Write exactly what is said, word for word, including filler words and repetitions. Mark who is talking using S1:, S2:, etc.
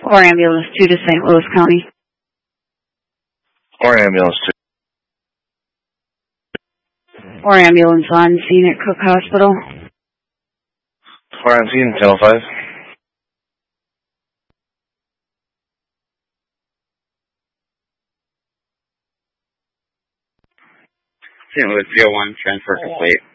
S1: Or ambulance two to Saint Louis County.
S2: Or ambulance two.
S1: Or ambulance on scene at Cook Hospital.
S2: Or on scene, Channel five.
S3: Saint Louis three oh one, transfer complete.